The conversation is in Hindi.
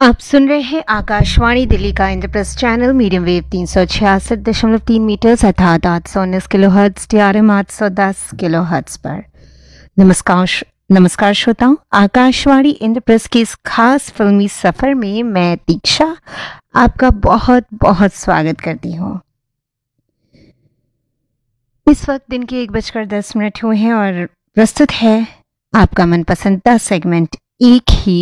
आप सुन रहे हैं आकाशवाणी दिल्ली का Indraprastha channel medium wave 366.3 metres अर्थात 819 किलोहर्ट्ज TRM 810 किलोहर्ट्ज पर। नमस्कार श्रोताओं, आकाशवाणी इंद्रप्रस्थ के इस खास फिल्मी सफर में मैं दीक्षा आपका बहुत बहुत स्वागत करती हूँ। इस वक्त दिन के 1:10 हुए हैं और प्रस्तुत है आपका मनपसंदीदा सेगमेंट एक ही